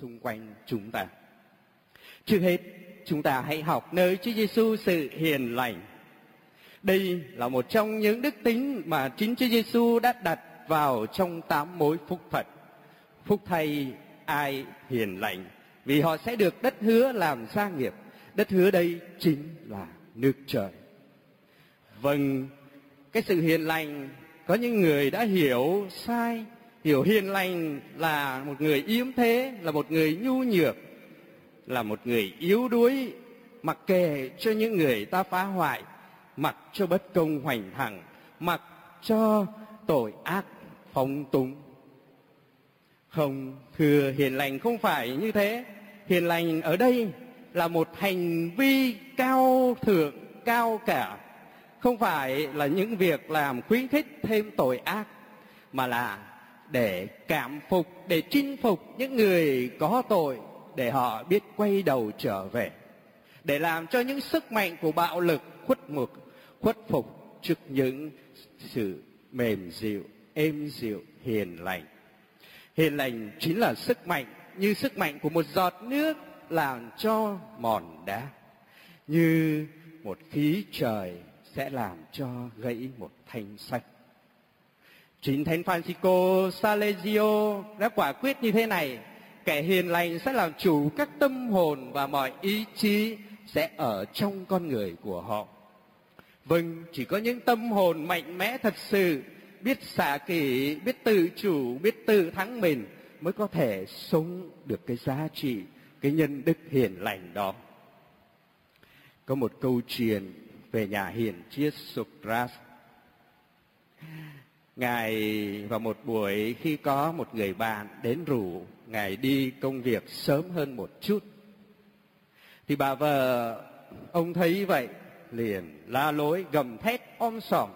xung quanh chúng ta. Trước hết, chúng ta hãy học nơi Chúa Giêsu sự hiền lành. Đây là một trong những đức tính mà chính Chúa Giêsu đã đặt vào trong 8 mối phúc Phật. Phúc thay ai hiền lành, vì họ sẽ được đất hứa làm gia nghiệp. Đất hứa đây chính là nước trời. Vâng, cái sự hiền lành, có những người đã hiểu sai, hiểu hiền lành là một người yếm thế, là một người nhu nhược, là một người yếu đuối, mặc kệ cho những người ta phá hoại, mặc cho bất công hoành hành, mặc cho tội ác phóng túng. Không, thưa, hiền lành không phải như thế. Hiền lành ở đây là một hành vi cao thượng, cao cả. Không phải là những việc làm khuyến khích thêm tội ác, mà là để cảm phục, để chinh phục những người có tội, để họ biết quay đầu trở về, để làm cho những sức mạnh của bạo lực khuất phục trước những sự mềm dịu, êm dịu, hiền lành. Hiền lành chính là sức mạnh, như sức mạnh của một giọt nước làm cho mòn đá, như một khí trời sẽ làm cho gãy một thanh sách. Chính Thánh Francisco Salesio đã quả quyết như thế này: kẻ hiền lành sẽ làm chủ các tâm hồn và mọi ý chí sẽ ở trong con người của họ. Vâng, chỉ có những tâm hồn mạnh mẽ thật sự, biết xả kỷ, biết tự chủ, biết tự thắng mình mới có thể sống được cái giá trị, cái nhân đức hiền lành đó. Có một câu chuyện về nhà hiền triết Socrates. Ngài vào một buổi khi có một người bạn đến rủ Ngài đi công việc sớm hơn một chút, thì bà vợ ông thấy vậy liền la lối gầm thét om sòm.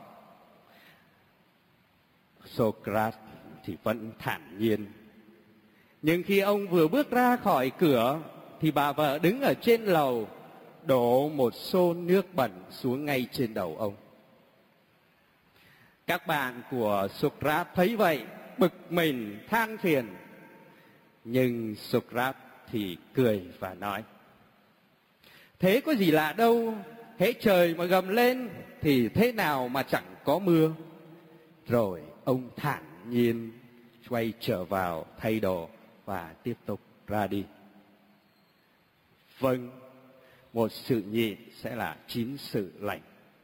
Socrates thì vẫn thản nhiên. Nhưng khi ông vừa bước ra khỏi cửa thì bà vợ đứng ở trên lầu đổ một xô nước bẩn xuống ngay trên đầu ông. Các bạn của Socrates thấy vậy bực mình than phiền, nhưng Socrates thì cười và nói: thế có gì lạ đâu, hễ trời mà gầm lên thì thế nào mà chẳng có mưa. Rồi ông thản nhiên quay trở vào thay đồ và tiếp tục ra đi. Vâng, một sự nhịn sẽ là 9 sự lành.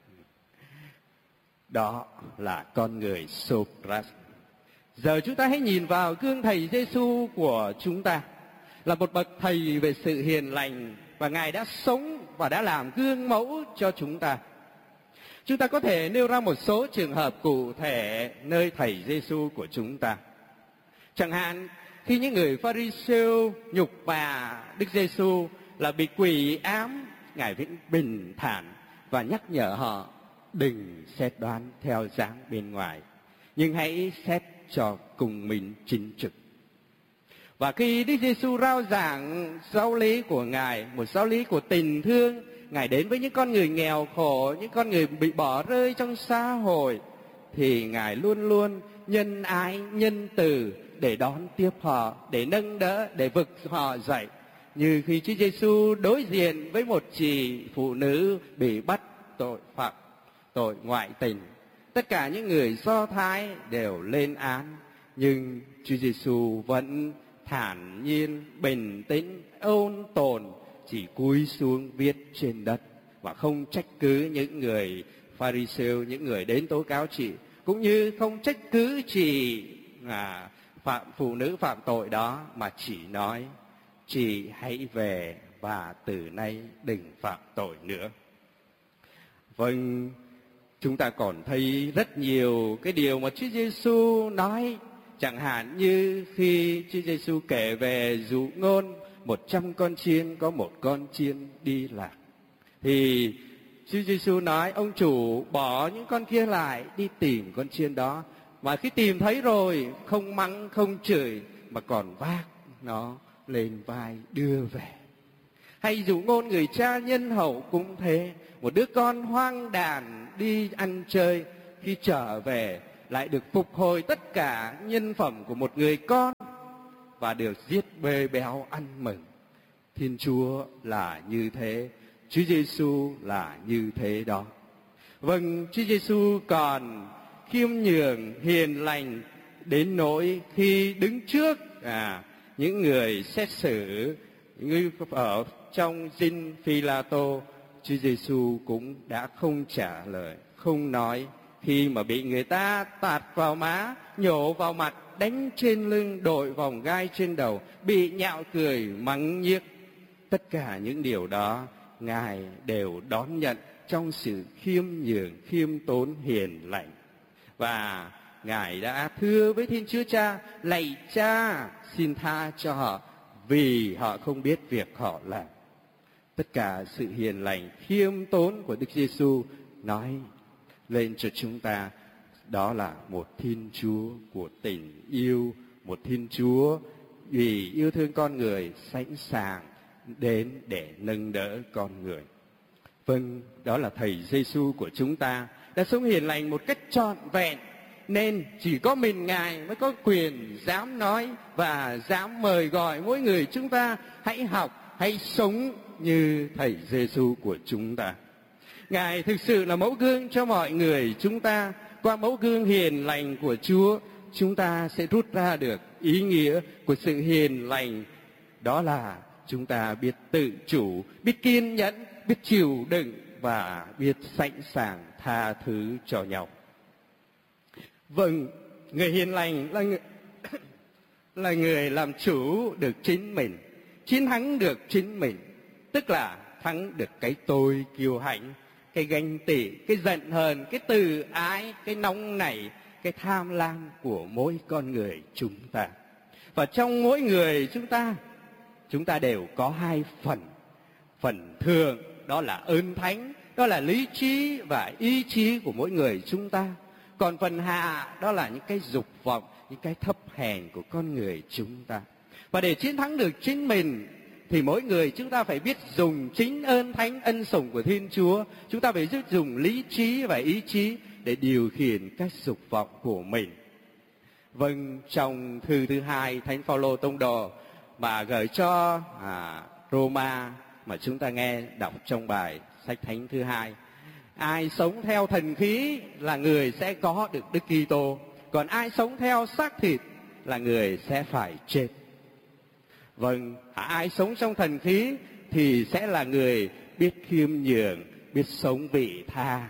Đó là con người Socrates. Giờ chúng ta hãy nhìn vào gương thầy Giêsu của chúng ta, là một bậc thầy về sự hiền lành, và Ngài đã sống và đã làm gương mẫu cho chúng ta. Chúng ta có thể nêu ra một số trường hợp cụ thể nơi thầy Giêsu của chúng ta. Chẳng hạn khi những người Pha-ri-siêu nhục mạ Đức Giêsu là bị quỷ ám, Ngài vẫn bình thản và nhắc nhở họ đừng xét đoán theo dáng bên ngoài, nhưng hãy xét cho cùng mình chính trực. Và khi Đức Giêsu rao giảng giáo lý của Ngài, một giáo lý của tình thương, Ngài đến với những con người nghèo khổ, những con người bị bỏ rơi trong xã hội, thì Ngài luôn luôn nhân ái, nhân từ để đón tiếp họ, để nâng đỡ, để vực họ dậy. Như khi Chúa Giêsu đối diện với một chị phụ nữ bị bắt tội ngoại tình, tất cả những người Do Thái đều lên án, nhưng Chúa Giêsu vẫn thản nhiên, bình tĩnh, ôn tồn, chỉ cúi xuống viết trên đất và không trách cứ những người Pha-ri-siêu, những người đến tố cáo chị, cũng như không trách cứ chị phụ nữ phạm tội đó, mà chỉ nói: chị hãy về và từ nay đừng phạm tội nữa. Vâng, chúng ta còn thấy rất nhiều cái điều mà Chúa Giêsu nói. Chẳng hạn như khi Chúa Giêsu kể về dụ ngôn 100 con chiên có một con chiên đi lạc, thì Chúa Giêsu nói ông chủ bỏ những con kia lại đi tìm con chiên đó, mà khi tìm thấy rồi không mắng không chửi mà còn vác nó lên vai đưa về. Hay dụ ngôn người cha nhân hậu cũng thế, một đứa con hoang đàn đi ăn chơi, khi trở về lại được phục hồi tất cả nhân phẩm của một người con, và được giết bê béo ăn mừng. Thiên Chúa là như thế, Chúa Giêsu là như thế đó. Vâng, Chúa Giêsu còn khiêm nhường, hiền lành đến nỗi khi đứng trước những người xét xử, như ở trong dinh Phi-la-tô, Chúa Giêsu cũng đã không trả lời, không nói. Khi mà bị người ta tạt vào má, nhổ vào mặt, đánh trên lưng, đội vòng gai trên đầu, bị nhạo cười, mắng nhiếc, tất cả những điều đó Ngài đều đón nhận trong sự khiêm nhường, khiêm tốn, hiền lành. Và Ngài đã thưa với Thiên Chúa Cha: lạy Cha, xin tha cho họ vì họ không biết việc họ làm. Tất cả sự hiền lành, khiêm tốn của Đức Giêsu nói lên cho chúng ta đó là một Thiên Chúa của tình yêu, một Thiên Chúa vì yêu thương con người sẵn sàng đến để nâng đỡ con người. Vâng, đó là Thầy Giêsu của chúng ta đã sống hiền lành một cách trọn vẹn, nên chỉ có mình Ngài mới có quyền dám nói và dám mời gọi mỗi người chúng ta hãy học, hãy sống như Thầy Giêsu của chúng ta. Ngài thực sự là mẫu gương cho mọi người chúng ta. Qua mẫu gương hiền lành của Chúa, chúng ta sẽ rút ra được ý nghĩa của sự hiền lành. Đó là chúng ta biết tự chủ, biết kiên nhẫn, biết chịu đựng và biết sẵn sàng tha thứ cho nhau. Vâng, người hiền lành là người làm chủ được chính mình, chiến thắng được chính mình, tức là thắng được cái tôi kiêu hãnh, cái ganh tị, cái giận hờn, cái từ ái, cái nóng nảy, cái tham lam của mỗi con người chúng ta. Và trong mỗi người chúng ta đều có hai phần. Phần thượng đó là ơn thánh, đó là lý trí và ý chí của mỗi người chúng ta. Còn phần hạ đó là những cái dục vọng, những cái thấp hèn của con người chúng ta. Và để chiến thắng được chính mình thì mỗi người chúng ta phải biết dùng chính ơn thánh ân sủng của Thiên Chúa. Chúng ta phải biết dùng lý trí và ý chí để điều khiển các dục vọng của mình. Vâng, trong thư thứ 2 Thánh Phaolô tông đồ mà gửi cho Roma mà chúng ta nghe đọc trong bài sách thánh thứ 2, ai sống theo thần khí là người sẽ có được Đức Kitô, còn ai sống theo xác thịt là người sẽ phải chết. Vâng, ai sống trong thần khí thì sẽ là người biết khiêm nhường, biết sống vị tha.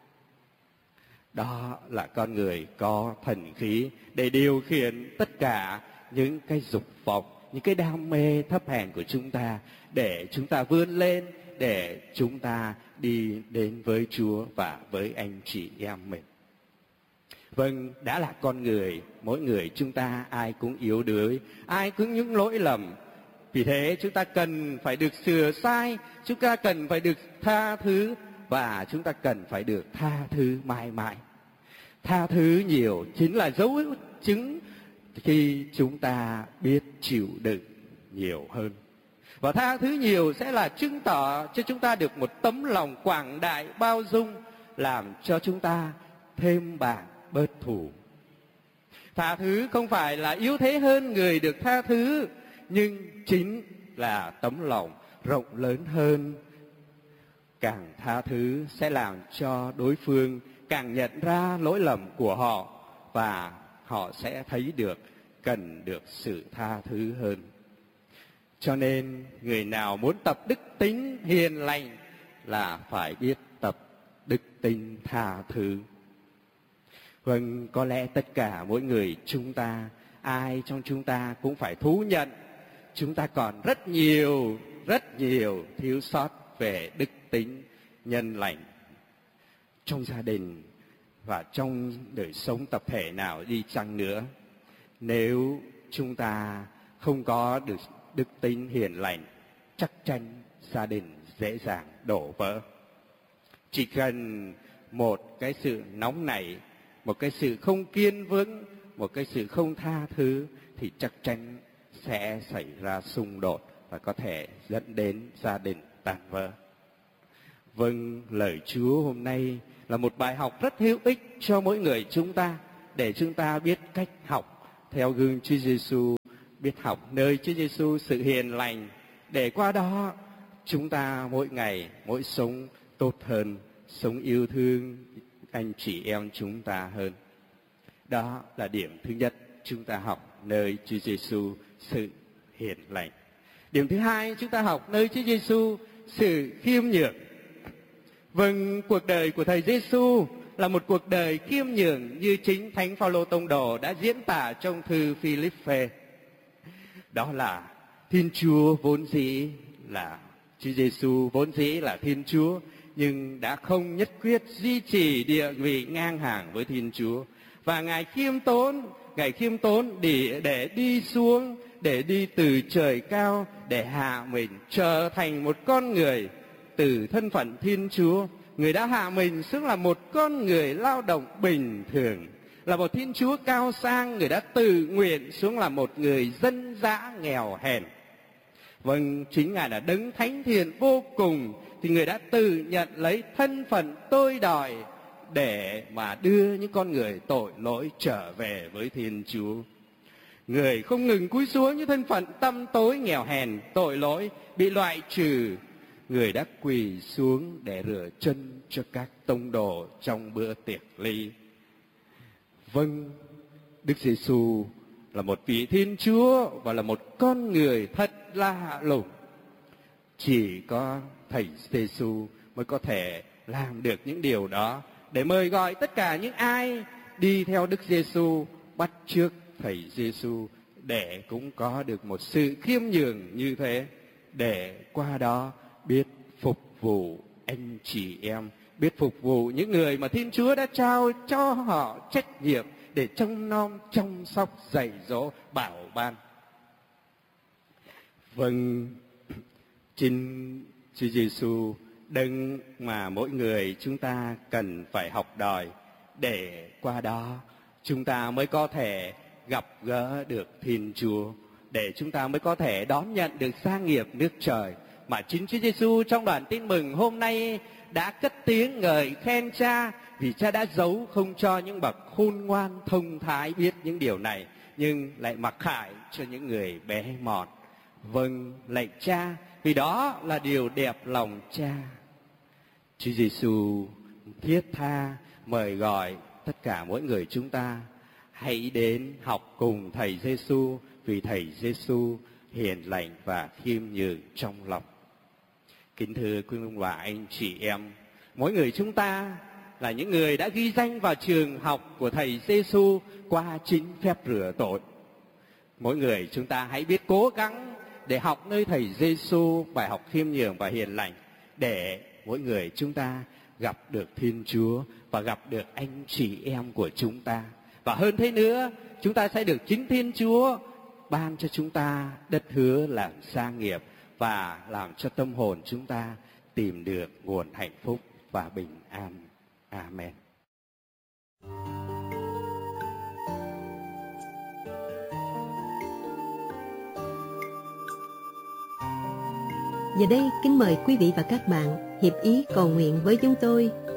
Đó là con người có thần khí để điều khiển tất cả những cái dục vọng, những cái đam mê thấp hèn của chúng ta, để chúng ta vươn lên, để chúng ta đi đến với Chúa và với anh chị em mình. Vâng, đã là con người, mỗi người chúng ta ai cũng yếu đuối, ai cũng những lỗi lầm. Vì thế chúng ta cần phải được sửa sai, chúng ta cần phải được tha thứ, và chúng ta cần phải được tha thứ mãi mãi. Tha thứ nhiều chính là dấu chứng khi chúng ta biết chịu đựng nhiều hơn. Và tha thứ nhiều sẽ là chứng tỏ cho chúng ta được một tấm lòng quảng đại bao dung, làm cho chúng ta thêm bạc bớt thù. Tha thứ không phải là yếu thế hơn người được tha thứ, nhưng chính là tấm lòng rộng lớn hơn. Càng tha thứ sẽ làm cho đối phương càng nhận ra lỗi lầm của họ, và họ sẽ thấy được cần được sự tha thứ hơn. Cho nên người nào muốn tập đức tính hiền lành là phải biết tập đức tính tha thứ. Vâng, có lẽ tất cả mỗi người chúng ta, ai trong chúng ta cũng phải thú nhận chúng ta còn rất nhiều thiếu sót về đức tính nhân lành. Trong gia đình và trong đời sống tập thể nào đi chăng nữa, nếu chúng ta không có được đức tính hiền lành, chắc chắn gia đình dễ dàng đổ vỡ. Chỉ cần một cái sự nóng nảy, một cái sự không kiên vững, một cái sự không tha thứ thì chắc chắn sẽ xảy ra xung đột và có thể dẫn đến gia đình tan vỡ. Vâng, lời Chúa hôm nay là một bài học rất hữu ích cho mỗi người chúng ta, để chúng ta biết cách học theo gương Chúa Giêsu biết học nơi Chúa Giêsu sự hiền lành, để qua đó chúng ta mỗi ngày mỗi sống tốt hơn, sống yêu thương anh chị em chúng ta hơn. Đó là điểm thứ nhất, chúng ta học nơi Chúa Giêsu sự hiền lành. Điểm thứ hai, chúng ta học nơi Chúa Giêsu sự khiêm nhường. Vâng, cuộc đời của Thầy Giêsu là một cuộc đời khiêm nhường như chính Thánh Phaolô Tông Đồ đã diễn tả trong thư Philippe. Đó là Thiên Chúa vốn dĩ là Chúa Giêsu vốn dĩ là Thiên Chúa, nhưng đã không nhất quyết duy trì địa vị ngang hàng với Thiên Chúa, và Ngài khiêm tốn để đi xuống, để đi từ trời cao, để hạ mình trở thành một con người. Từ thân phận Thiên Chúa, Người đã hạ mình xuống là một con người lao động bình thường, là một Thiên Chúa cao sang. Người đã tự nguyện xuống là một người dân dã nghèo hèn. Vâng, chính Ngài là đấng thánh thiện vô cùng, thì Người đã tự nhận lấy thân phận tôi đòi để mà đưa những con người tội lỗi trở về với Thiên Chúa. Người không ngừng cúi xuống những thân phận tăm tối nghèo hèn, tội lỗi, bị loại trừ. Người đã quỳ xuống để rửa chân cho các tông đồ trong bữa tiệc ly. Vâng, Đức Giêsu là một vị Thiên Chúa và là một con người thật lạ lùng. Chỉ có Thầy Giêsu mới có thể làm được những điều đó, để mời gọi tất cả những ai đi theo Đức Giêsu, bắt chước Thầy Giêsu, để cũng có được một sự khiêm nhường như thế, để qua đó biết phục vụ anh chị em, biết phục vụ những người mà Thiên Chúa đã trao cho họ trách nhiệm để trông nom, chăm sóc, dạy dỗ, bảo ban. Vâng, chính Chúa Giêsu đấng mà mỗi người chúng ta cần phải học đòi, để qua đó chúng ta mới có thể gặp gỡ được Thiên Chúa, để chúng ta mới có thể đón nhận được gia nghiệp nước trời mà chính Chúa Giêsu trong đoạn tin mừng hôm nay đã cất tiếng ngợi khen Cha, vì Cha đã giấu không cho những bậc khôn ngoan thông thái biết những điều này, nhưng lại mặc khải cho những người bé mọn. Vâng, lạy Cha, vì đó là điều đẹp lòng Cha. Chúa Giêsu thiết tha mời gọi tất cả mỗi người chúng ta hãy đến học cùng Thầy Giêsu, vì Thầy Giêsu hiền lành và khiêm nhường trong lòng. Kính thưa quý ông bà anh chị em, mỗi người chúng ta là những người đã ghi danh vào trường học của Thầy Giêsu qua chính phép rửa tội. Mỗi người chúng ta hãy biết cố gắng để học nơi Thầy Giêsu bài học khiêm nhường và hiền lành, để mỗi người chúng ta gặp được Thiên Chúa và gặp được anh chị em của chúng ta. Và hơn thế nữa, chúng ta sẽ được chính Thiên Chúa ban cho chúng ta đất hứa làm gia nghiệp, và làm cho tâm hồn chúng ta tìm được nguồn hạnh phúc và bình an. Amen. Giờ đây kính mời quý vị và các bạn hiệp ý cầu nguyện với chúng tôi.